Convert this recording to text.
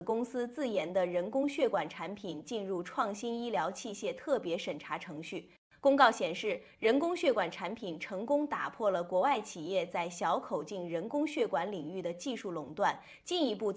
公司自研的人工血管产品进入创新医疗器械特别审查程序。公告显示，人工血管产品成功打破了国外企业在小口径人工血管领域的技术垄断，进一步